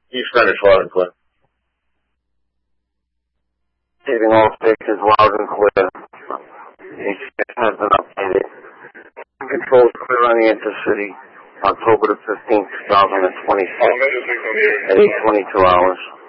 East Greenwich, loud and clear. Receiving all stations loud and clear. HCS has been updated. Controls clear on the intercity, October the 15th, 2026, at 8:22 hours.